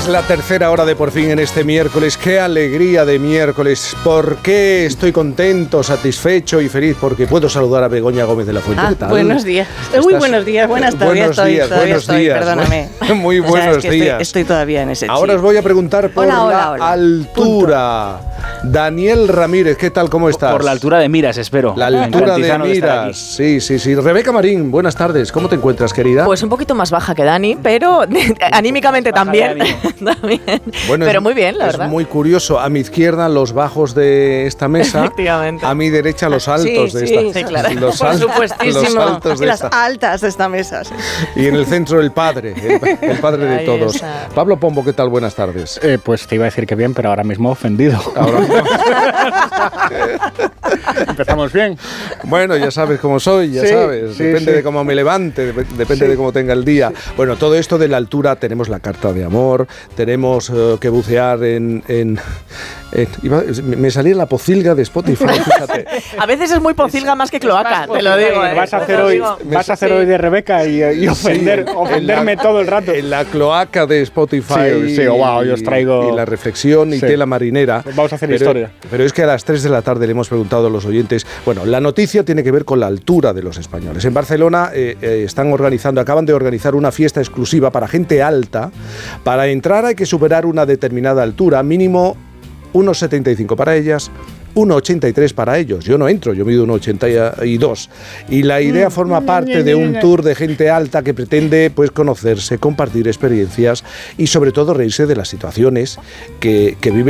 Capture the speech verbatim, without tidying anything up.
la tercera hora de Por Fin en este miércoles. ¡Qué alegría de miércoles! ¿Por qué estoy contento, satisfecho y feliz? Porque puedo saludar a Begoña Gómez de la Fuente. Ah, ¿Qué tal? Buenos días. ¿Estás? Uy, buenos días, buenas tardes. Buenos estoy, días, todavía buenos estoy, días. perdóname. Muy O sea, buenos es que días. Estoy, estoy todavía en ese chip. Ahora os voy a preguntar por Hola, la hola, hola. altura. Daniel Ramírez, ¿qué tal? ¿Cómo estás? Por la altura de miras, espero. La altura de Cantizano miras. aquí. Sí, sí, sí. Rebeca Marín, buenas tardes. ¿Cómo te encuentras, querida? Pues un poquito más baja que Dani, pero anímicamente Baja también. de ánimo. también. Bueno, pero es, muy bien, la es verdad. muy curioso. A mi izquierda, los bajos de esta mesa. Efectivamente. A mi derecha, los altos sí, de sí, esta. sí, claro. Los, Por al- supuestísimo. los altos de y las esta. altas de esta mesa. Sí. Y en el centro, el padre. El, el padre de Ahí todos. está. Pablo Pombo, ¿qué tal? Buenas tardes. Eh, pues te iba a decir que bien, pero ahora mismo ofendido. Ahora Empezamos bien. Bueno, ya sabes cómo soy, ya Sí, sabes. sí, Depende sí. de cómo me levante, dep- depende Sí. de cómo tenga el día. Bueno, todo esto de la altura, tenemos la carta de amor, tenemos eh, que bucear en... en, en- iba- me salía la pocilga de Spotify, fíjate. A veces es muy pocilga más que cloaca, te lo digo. ¿eh? Vas a Te hacer lo hoy, digo. vas a hacer Sí. hoy de Rebeca y, y ofender, Sí, ofenderme en la- todo el rato. En la cloaca de Spotify. Sí, sí, wow, yo os traigo- Y la reflexión y Sí. tela marinera. Pues vamos a hacer pero, historia. Pero es que a las tres de la tarde le hemos preguntado a los oyentes. Bueno, la noticia tiene que ver con la altura de los españoles. En Barcelona eh, eh, están organizando, acaban de organizar una fiesta exclusiva para gente alta. Para entrar hay que superar una determinada altura, mínimo uno setenta y cinco para ellas, uno ochenta y tres para ellos. Yo no entro, yo mido uno ochenta y dos. Y la idea forma parte de un tour de gente alta que pretende pues conocerse, compartir experiencias y sobre todo reírse de las situaciones que, que vive